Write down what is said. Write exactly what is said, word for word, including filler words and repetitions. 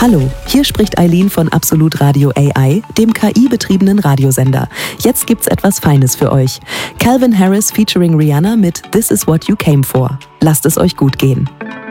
Hallo, hier spricht Eileen von Absolut Radio A I, dem K I-betriebenen Radiosender. Jetzt gibt's etwas Feines für euch. Calvin Harris featuring Rihanna mit This Is What You Came For. Lasst es euch gut gehen.